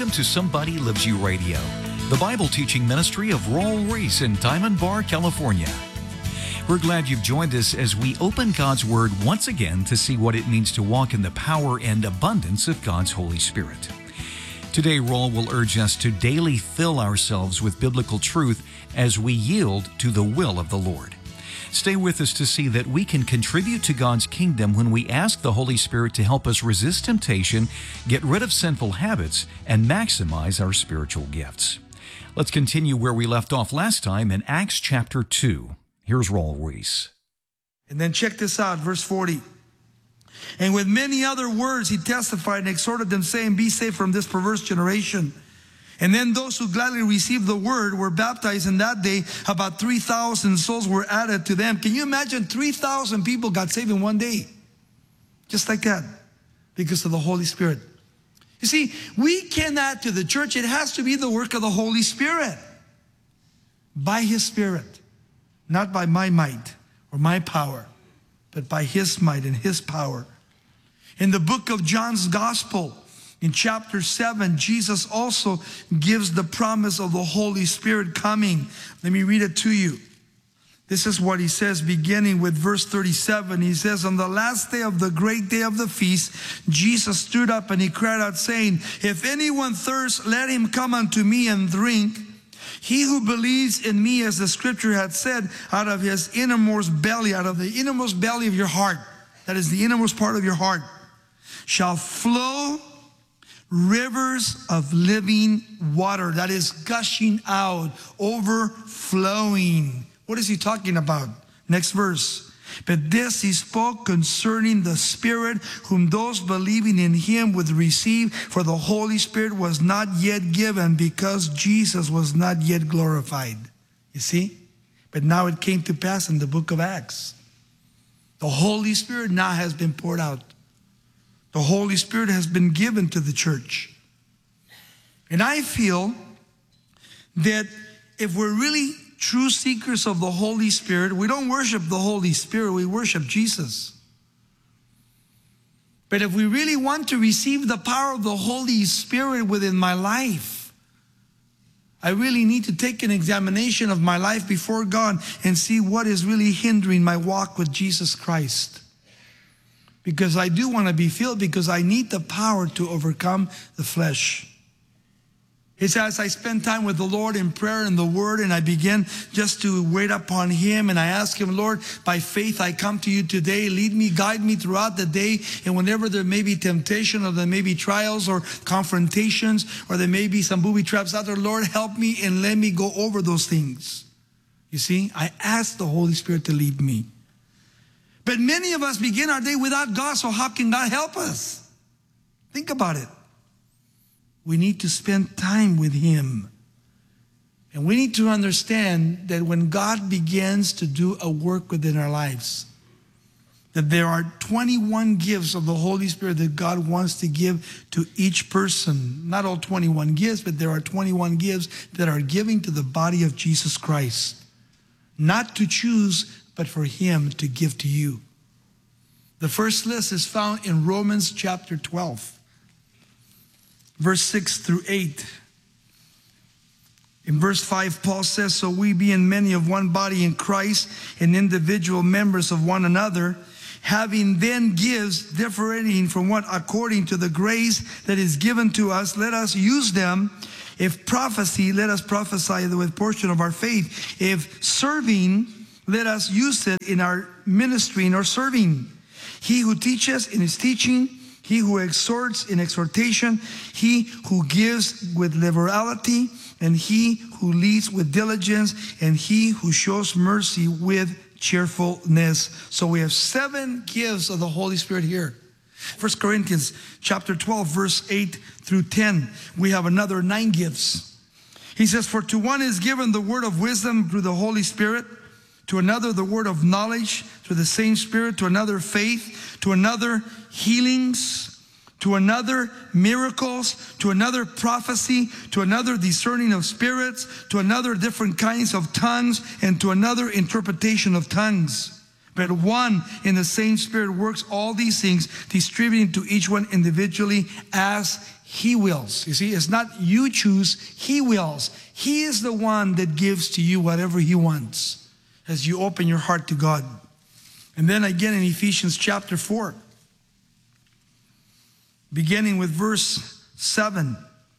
Welcome to Somebody Loves You Radio, the Bible teaching ministry of Raul Ries in Diamond Bar, California. We're glad you've joined us as we open God's Word once again to see what it means to walk in the power and abundance of God's Holy Spirit. Today, Raul will urge us to daily fill ourselves with biblical truth as we yield to the will of the Lord. Stay with us to see that we can contribute to God's kingdom when we ask the Holy Spirit to help us resist temptation, get rid of sinful habits, and maximize our spiritual gifts. Let's continue where we left off last time in Acts chapter 2. Here's Raul Ries. And then check this out, verse 40. And with many other words he testified and exhorted them, saying, Be saved from this perverse generation. And then those who gladly received the word were baptized, and that day about 3,000 souls were added to them. Can you imagine 3,000 people got saved in one day? Just like that, because of the Holy Spirit. You see, we can add to the church. It has to be the work of the Holy Spirit. By His Spirit. Not by my might or my power, but by His might and His power. In the book of John's Gospel, in chapter 7, Jesus also gives the promise of the Holy Spirit coming. Let me read it to you. This is what He says, beginning with verse 37. He says, On the last day of the great day of the feast, Jesus stood up and He cried out, saying, If anyone thirsts, let him come unto me and drink. He who believes in me, as the scripture had said, out of his innermost belly, out of the innermost belly of your heart, that is the innermost part of your heart, shall flow rivers of living water. That is gushing out, overflowing. What is He talking about? Next verse. But this He spoke concerning the Spirit, whom those believing in Him would receive, for the Holy Spirit was not yet given, because Jesus was not yet glorified. You see? But now it came to pass in the book of Acts. The Holy Spirit now has been poured out. The Holy Spirit has been given to the church. And I feel that if we're really true seekers of the Holy Spirit, we don't worship the Holy Spirit, we worship Jesus. But if we really want to receive the power of the Holy Spirit within my life, I really need to take an examination of my life before God and see what is really hindering my walk with Jesus Christ. Because I do want to be filled, because I need the power to overcome the flesh. He says, I spend time with the Lord in prayer and the Word, and I begin just to wait upon Him, and I ask Him, Lord, by faith I come to You today. Lead me, guide me throughout the day, and whenever there may be temptation, or there may be trials or confrontations, or there may be some booby traps out there, Lord, help me and let me go over those things. You see, I ask the Holy Spirit to lead me. But many of us begin our day without God, so how can God help us? Think about it. We need to spend time with Him. And we need to understand that when God begins to do a work within our lives, that there are 21 gifts of the Holy Spirit that God wants to give to each person. Not all 21 gifts, but there are 21 gifts that are given to the body of Jesus Christ. Not to choose, but for Him to give to you. The first list is found in Romans chapter 12, verse 6 through 8. In verse 5, Paul says, So we being many of one body in Christ, and individual members of one another, having then gifts differing from what according to the grace that is given to us, let us use them. If prophecy, let us prophesy with portion of our faith. If serving, let us use it in our ministry, in our serving. He who teaches in his teaching, he who exhorts in exhortation, he who gives with liberality, and he who leads with diligence, and he who shows mercy with cheerfulness. So we have 7 gifts of the Holy Spirit here. 1 Corinthians chapter 12, verse 8 through 10. We have another 9 gifts. He says, For to one is given the word of wisdom through the Holy Spirit, to another the word of knowledge through the same Spirit, to another faith, to another healings, to another miracles, to another prophecy, to another discerning of spirits, to another different kinds of tongues, and to another interpretation of tongues. But one in the same Spirit works all these things, distributing to each one individually as He wills. You see, it's not you choose, He wills. He is the one that gives to you whatever He wants as you open your heart to God. And then again in Ephesians chapter 4, beginning with verse 7,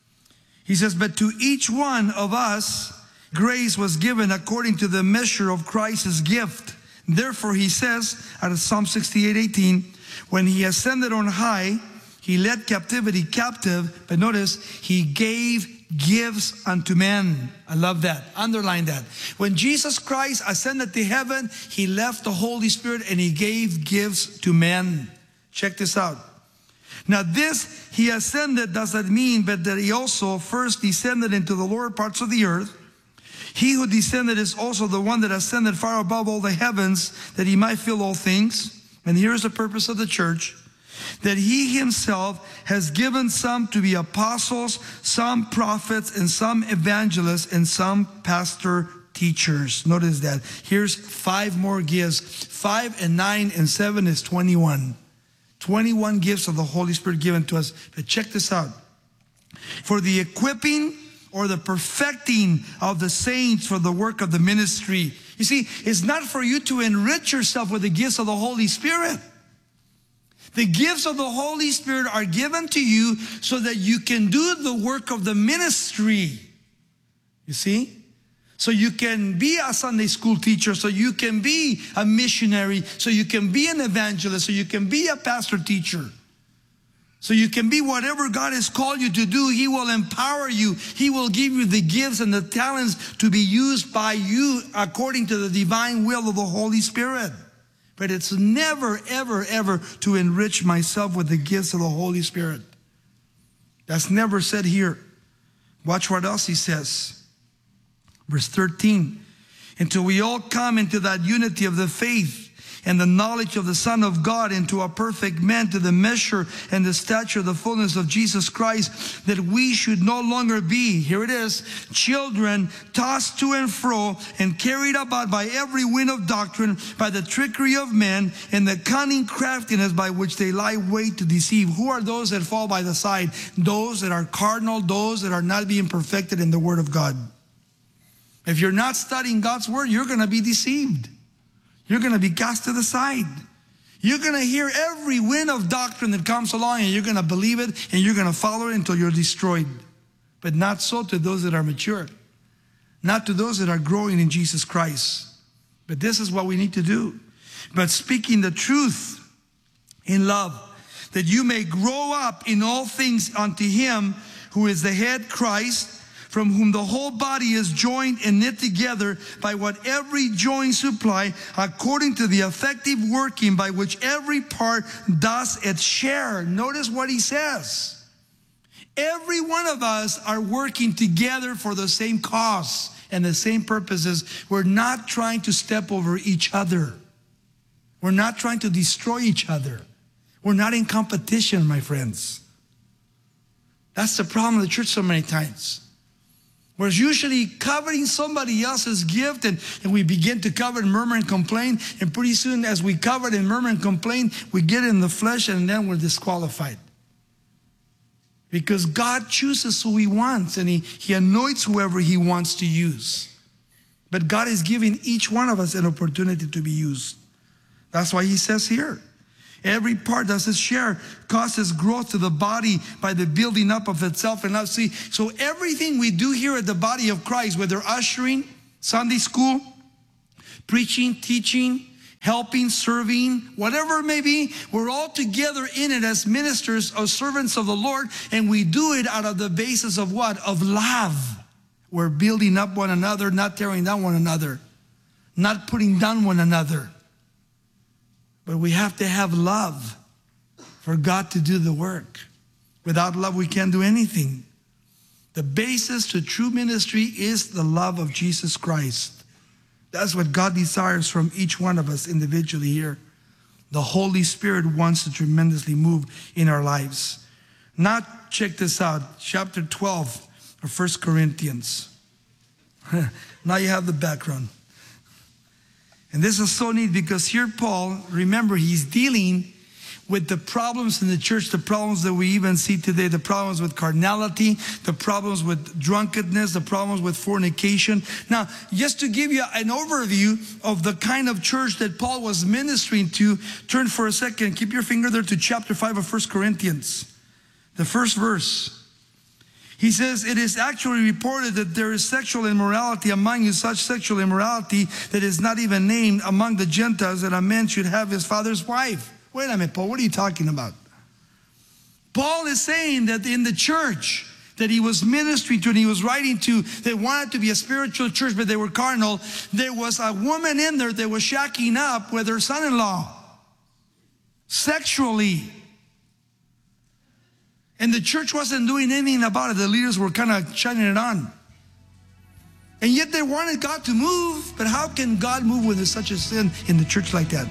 he says, "But to each one of us grace was given according to the measure of Christ's gift. Therefore," he says out of Psalm 68:18, "when He ascended on high, He led captivity captive," but notice, He gave gifts unto men. I love that. Underline that. When Jesus Christ ascended to heaven, He left the Holy Spirit and He gave gifts to men. Check this out. Now this, He ascended, does not mean but that He also first descended into the lower parts of the earth. He who descended is also the one that ascended far above all the heavens, that He might fill all things. And here's the purpose of the church: that He Himself has given some to be apostles, some prophets, and some evangelists, and some pastor teachers. Notice that. Here's 5 more gifts. 5 and 9 and 7 is 21. 21 gifts of the Holy Spirit given to us. But check this out. For the equipping or the perfecting of the saints for the work of the ministry. You see, it's not for you to enrich yourself with the gifts of the Holy Spirit. The gifts of the Holy Spirit are given to you so that you can do the work of the ministry. You see? So you can be a Sunday school teacher, so you can be a missionary, so you can be an evangelist, so you can be a pastor teacher. So you can be whatever God has called you to do. He will empower you. He will give you the gifts and the talents to be used by you according to the divine will of the Holy Spirit. But it's never, ever, ever to enrich myself with the gifts of the Holy Spirit. That's never said here. Watch what else he says. Verse 13. Until we all come into that unity of the faith and the knowledge of the Son of God, into a perfect man, to the measure and the stature of the fullness of Jesus Christ, that we should no longer be, here it is, children tossed to and fro and carried about by every wind of doctrine, by the trickery of men and the cunning craftiness by which they lie wait to deceive. Who are those that fall by the side? Those that are carnal, those that are not being perfected in the Word of God. If you're not studying God's Word, you're going to be deceived. You're going to be cast to the side. You're going to hear every wind of doctrine that comes along, and you're going to believe it, and you're going to follow it until you're destroyed. But not so to those that are mature. Not to those that are growing in Jesus Christ. But this is what we need to do. But speaking the truth in love, that you may grow up in all things unto Him who is the head, Christ, from whom the whole body is joined and knit together by what every joint supply, according to the effective working by which every part does its share. Notice what he says. Every one of us are working together for the same cause and the same purposes. We're not trying to step over each other. We're not trying to destroy each other. We're not in competition, my friends. That's the problem of the church so many times. We're usually covering somebody else's gift, and we begin to cover and murmur and complain. And pretty soon as we cover and murmur and complain, we get in the flesh and then we're disqualified. Because God chooses who He wants, and He anoints whoever He wants to use. But God is giving each one of us an opportunity to be used. That's why He says here, every part does its share, causes growth to the body by the building up of itself in love. See, so everything we do here at the body of Christ, whether ushering, Sunday school, preaching, teaching, helping, serving, whatever it may be, we're all together in it as ministers or servants of the Lord, and we do it out of the basis of what? Of love. We're building up one another, not tearing down one another, not putting down one another. But we have to have love for God to do the work. Without love, we can't do anything. The basis to true ministry is the love of Jesus Christ. That's what God desires from each one of us individually here. The Holy Spirit wants to tremendously move in our lives. Now, check this out. Chapter 12 of 1 Corinthians. Now you have the background. And this is so neat because here Paul, remember, he's dealing with the problems in the church, the problems that we even see today, the problems with carnality, the problems with drunkenness, the problems with fornication. Now, just to give you an overview of the kind of church that Paul was ministering to, turn for a second, keep your finger there to chapter 5 of 1 Corinthians, the first verse. He says, it is actually reported that there is sexual immorality among you, such sexual immorality that is not even named among the Gentiles, that a man should have his father's wife. Wait a minute, Paul, what are you talking about? Paul is saying that in the church that he was ministering to and he was writing to, they wanted to be a spiritual church, but they were carnal. There was a woman in there that was shacking up with her son-in-law sexually. And the church wasn't doing anything about it. The leaders were kind of shining it on. And yet they wanted God to move, but how can God move when there's such a sin in the church like that?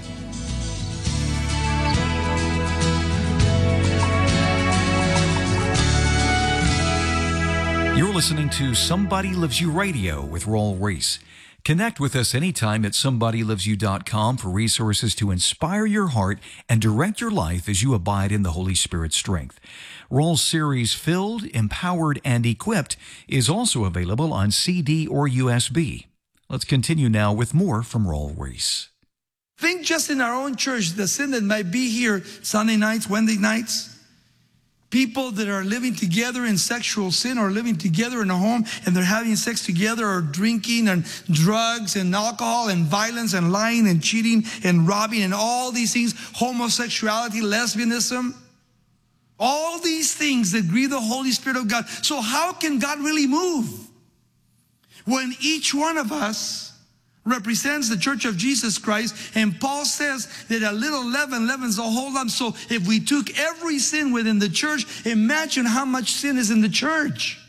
You're listening to Somebody Loves You Radio with Raul Ries. Connect with us anytime at somebodylovesyou.com for resources to inspire your heart and direct your life as you abide in the Holy Spirit's strength. Raul's series, Filled, Empowered, and Equipped, is also available on CD or USB. Let's continue now with more from Raul Ries. Think just in our own church, the sin that might be here Sunday nights, Wednesday nights. People that are living together in sexual sin or living together in a home and they're having sex together or drinking and drugs and alcohol and violence and lying and cheating and robbing and all these things, homosexuality, lesbianism, all these things that grieve the Holy Spirit of God. So how can God really move when each one of us represents the church of Jesus Christ? And Paul says that a little leaven leavens the whole lump. So if we took every sin within the church, imagine how much sin is in the church.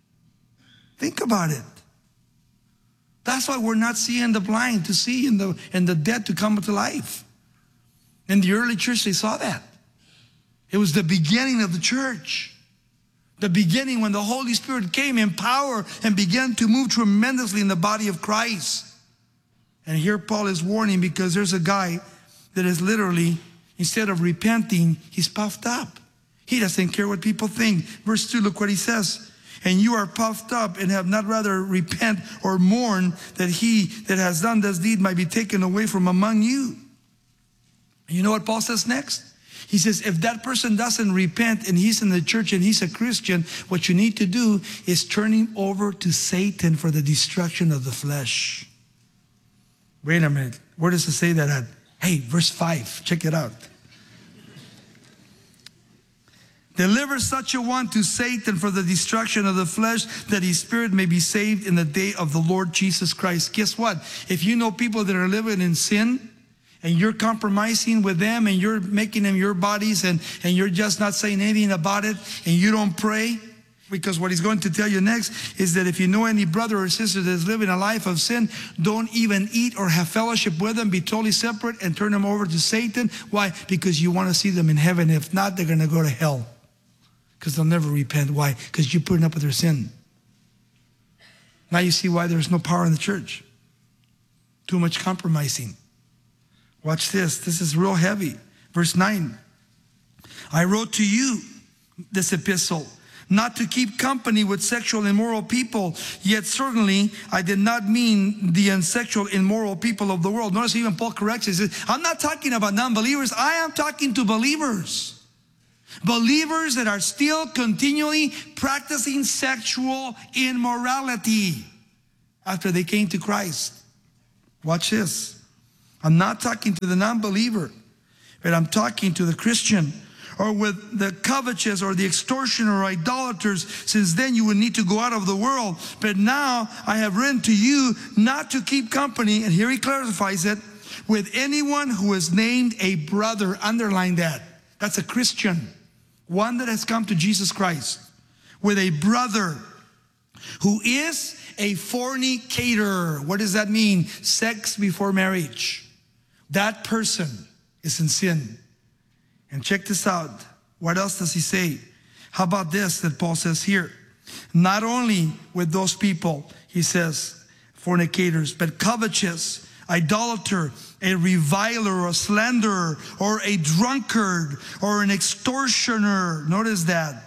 Think about it. That's why we're not seeing the blind to see and the dead to come to life. In the early church, they saw that. It was the beginning of the church. The beginning when the Holy Spirit came in power and began to move tremendously in the body of Christ. And here Paul is warning because there's a guy that is literally, instead of repenting, he's puffed up. He doesn't care what people think. Verse 2, look what he says. And you are puffed up and have not rather repent or mourn that he that has done this deed might be taken away from among you. And you know what Paul says next? He says, if that person doesn't repent and he's in the church and he's a Christian, what you need to do is turn him over to Satan for the destruction of the flesh. Wait a minute. Where does it say that at? Hey, verse 5. Check it out. Deliver such a one to Satan for the destruction of the flesh, that his spirit may be saved in the day of the Lord Jesus Christ. Guess what? If you know people that are living in sin, and you're compromising with them, and you're making them your bodies, and you're just not saying anything about it, and you don't pray, because what he's going to tell you next is that if you know any brother or sister that is living a life of sin, don't even eat or have fellowship with them. Be totally separate and turn them over to Satan. Why? Because you want to see them in heaven. If not, they're going to go to hell because they'll never repent. Why? Because you're putting up with their sin. Now you see why there's no power in the church. Too much compromising. Watch this. This is real heavy. Verse 9. I wrote to you this epistle, not to keep company with sexual immoral people, yet certainly I did not mean the unsexual immoral people of the world. Notice even Paul corrects. He says, I'm not talking about non-believers. I am talking to believers. Believers that are still continually practicing sexual immorality after they came to Christ. Watch this. I'm not talking to the non-believer, but I'm talking to the Christian, or with the covetous or the extortioner or idolaters, since then you would need to go out of the world. But now I have written to you not to keep company, and here he clarifies it, with anyone who is named a brother. Underline that. That's a Christian, one that has come to Jesus Christ, with a brother who is a fornicator. What does that mean? Sex before marriage. That person is in sin. And check this out. What else does he say? How about this that Paul says here? Not only with those people, he says, fornicators, but covetous, idolater, a reviler, or a slanderer, or a drunkard, or an extortioner. Notice that.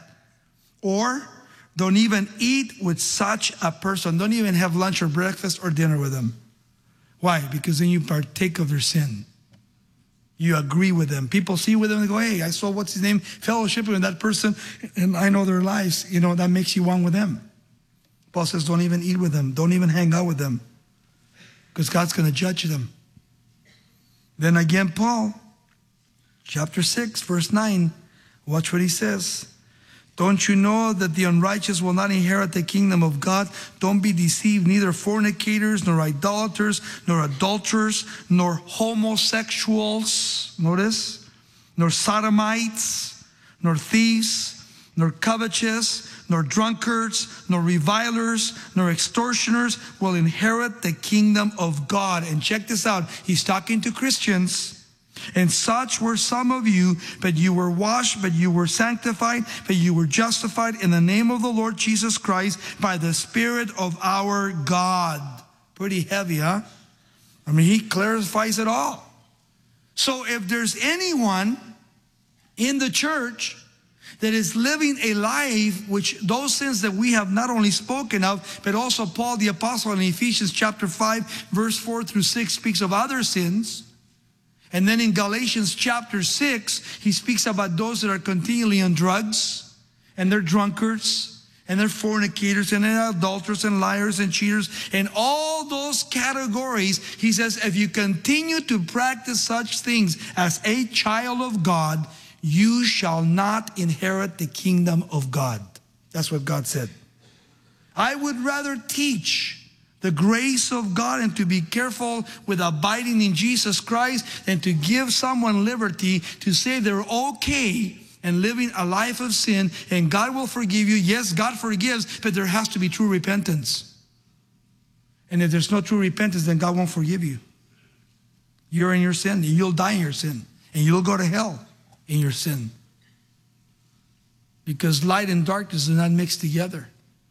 Or don't even eat with such a person. Don't even have lunch or breakfast or dinner with them. Why? Because then you partake of their sin. You agree with them. People see with them and go, hey, I saw what's his name, fellowship with that person, and I know their lives. That makes you one with them. Paul says, don't even eat with them. Don't even hang out with them, because God's going to judge them. Then again, Paul, chapter 6, verse 9, watch what he says. Don't you know that the unrighteous will not inherit the kingdom of God? Don't be deceived, neither fornicators, nor idolaters, nor adulterers, nor homosexuals, notice, nor sodomites, nor thieves, nor covetous, nor drunkards, nor revilers, nor extortioners will inherit the kingdom of God. And check this out. He's talking to Christians. And such were some of you, but you were washed, but you were sanctified, but you were justified in the name of the Lord Jesus Christ by the Spirit of our God. Pretty heavy, huh? I mean, he clarifies it all. So if there's anyone in the church that is living a life which those sins that we have not only spoken of, but also Paul the Apostle in Ephesians chapter 5, verse 4 through 6 speaks of other sins. And then in Galatians chapter 6, he speaks about those that are continually on drugs, and they're drunkards, and they're fornicators, and they're adulterers, and liars, and cheaters, and all those categories. He says, if you continue to practice such things as a child of God, you shall not inherit the kingdom of God. That's what God said. I would rather teach the grace of God and to be careful with abiding in Jesus Christ than to give someone liberty to say they're okay and living a life of sin and God will forgive you. Yes, God forgives, but there has to be true repentance. And if there's no true repentance, then God won't forgive you. You're in your sin, and you'll die in your sin, and you'll go to hell in your sin. Because light and darkness do not mix together.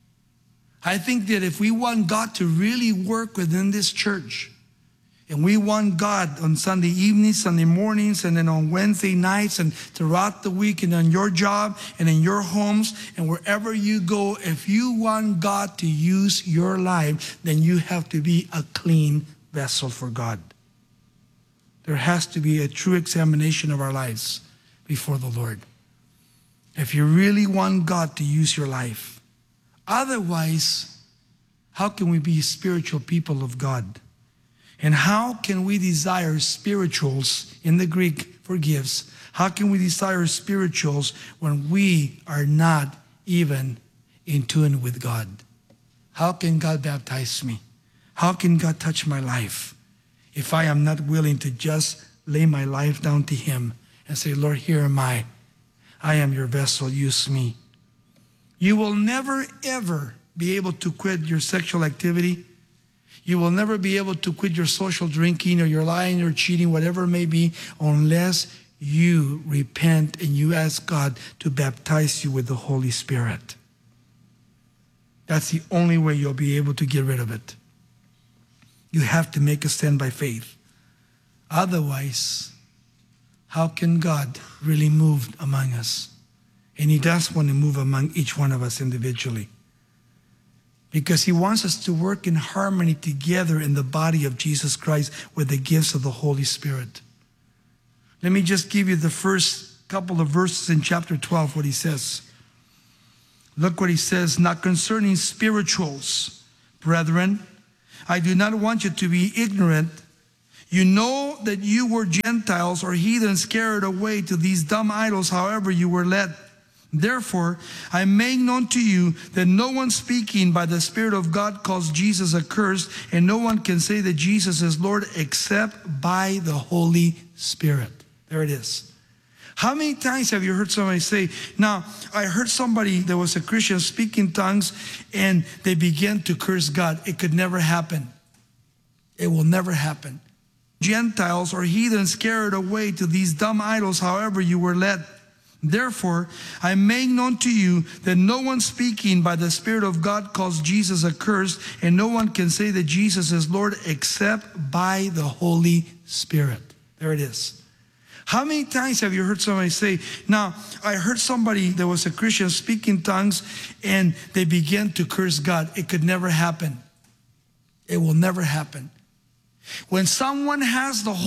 I think that if we want God to really work within this church, and we want God on Sunday evenings, Sunday mornings, and then on Wednesday nights, and throughout the week, and on your job, and in your homes, and wherever you go, if you want God to use your life, then you have to be a clean vessel for God. There has to be a true examination of our lives before the Lord. If you really want God to use your life. Otherwise, how can we be spiritual people of God? And how can we desire spirituals, in the Greek for gifts, how can we desire spirituals when we are not even in tune with God? How can God baptize me? How can God touch my life if I am not willing to just lay my life down to Him and say, Lord, here am I. I am your vessel, use me. You will never, ever be able to quit your sexual activity. You will never be able to quit your social drinking or your lying or cheating, whatever it may be, unless you repent and you ask God to baptize you with the Holy Spirit. That's the only way you'll be able to get rid of it. You have to make a stand by faith. Otherwise, how can God really move among us? And He does want to move among each one of us individually. Because He wants us to work in harmony together in the body of Jesus Christ with the gifts of the Holy Spirit. Let me just give you the first couple of verses in chapter 12, what he says. Look what he says. Now concerning spirituals, brethren, I do not want you to be ignorant. You know that you were Gentiles or heathens carried away to these dumb idols, however you were led. Therefore, I make known to you that no one speaking by the Spirit of God calls Jesus accursed, and no one can say that Jesus is Lord except by the Holy Spirit. There it is. How many times have you heard somebody say, now, I heard somebody that was a Christian speak in tongues, and they began to curse God. It could never happen. It will never happen. Gentiles or heathens carried away to these dumb idols, however you were led. Therefore, I make known to you that no one speaking by the Spirit of God calls Jesus accursed, and no one can say that Jesus is Lord except by the Holy Spirit. There it is. How many times have you heard somebody say, now, I heard somebody that was a Christian speak in tongues, and they began to curse God. It could never happen. It will never happen. When someone has the